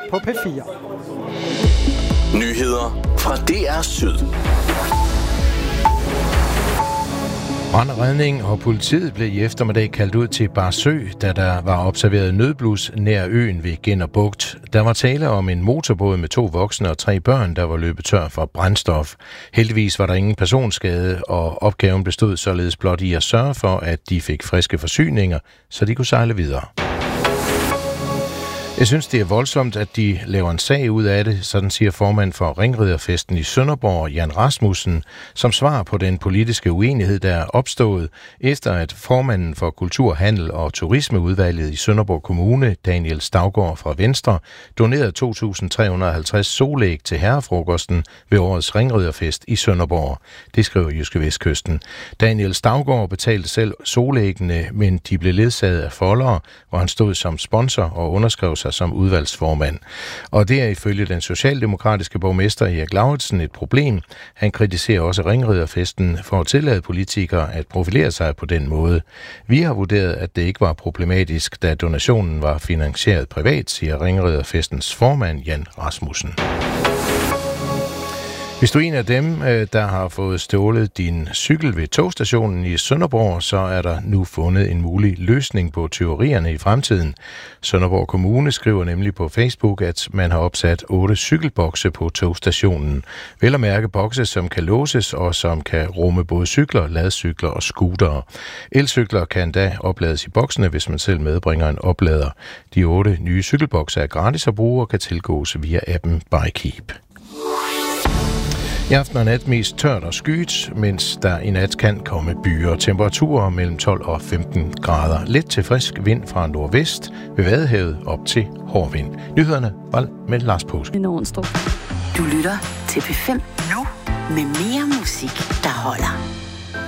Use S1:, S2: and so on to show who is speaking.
S1: på P4.
S2: Nyheder fra DR Syd.
S3: Brand og redning og politiet blev i eftermiddag kaldt ud til Barsø, da der var observeret nødblus nær øen ved Genner Bugt. Der var tale om en motorbåd med 2 voksne og 3 børn, der var løbet tør for brændstof. Heldigvis var der ingen personskade, og opgaven bestod således blot i at sørge for, at de fik friske forsyninger, så de kunne sejle videre. Jeg synes, det er voldsomt, at de laver en sag ud af det, sådan siger formand for Ringriderfesten i Sønderborg, Jan Rasmussen, som svar på den politiske uenighed, der er opstået, efter at formanden for Kultur, Handel og Turismeudvalget i Sønderborg Kommune, Daniel Staugaard fra Venstre, donerede 2.350 solæg til herrefrokosten ved årets Ringriderfest i Sønderborg. Det skriver Jyske Vestkysten. Daniel Staugaard betalte selv solæggene, men de blev ledsaget af foldere, hvor han stod som sponsor og underskrev sig som udvalgsformand. Og det er ifølge den socialdemokratiske borgmester Erik Lauritsen et problem. Han kritiserer også Ringriderfesten for at tillade politikere at profilere sig på den måde. Vi har vurderet, at det ikke var problematisk, da donationen var finansieret privat, siger Ringriderfestens formand Jan Rasmussen. Hvis du er en af dem, der har fået stjålet din cykel ved togstationen i Sønderborg, så er der nu fundet en mulig løsning på tyverierne i fremtiden. Sønderborg Kommune skriver nemlig på Facebook, at man har opsat 8 cykelbokse på togstationen. Vel at mærke bokse, som kan låses og som kan rumme både cykler, ladcykler og scootere. Elcykler kan da oplades i boksene, hvis man selv medbringer en oplader. De 8 nye cykelbokse er gratis at bruge og kan tilgås via appen Bikekeep. I aften og nat mest tørt og skyet, mens der i nat kan komme byer. Temperaturer mellem 12 og 15 grader. Let til frisk vind fra nordvest, ved Vadehavet op til hård vind. Nyhederne var med Lars Påske.
S4: Du lytter til P5 nu med mere musik, der holder.